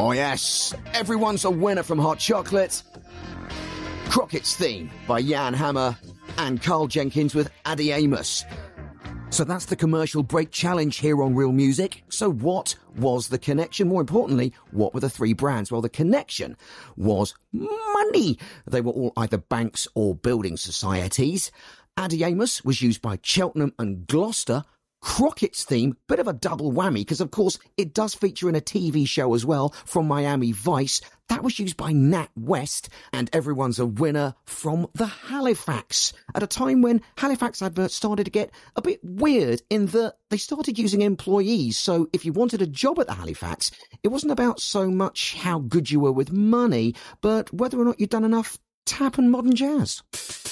Oh yes, Everyone's a Winner from Hot Chocolate. Crockett's Theme by Jan Hammer and Carl Jenkins with Addy Amos. So that's the commercial break challenge here on Real Music. So what was the connection? More importantly, what were the three brands? Well, the connection was money. They were all either banks or building societies. Addy Amos was used by Cheltenham and Gloucester. Crockett's Theme, bit of a double whammy, because of course it does feature in a TV show as well from Miami Vice. That was used by Nat West, and Everyone's a Winner from the Halifax, at a time when Halifax adverts started to get a bit weird in that they started using employees. So if you wanted a job at the Halifax, it wasn't about so much how good you were with money, but whether or not you'd done enough tap and modern jazz.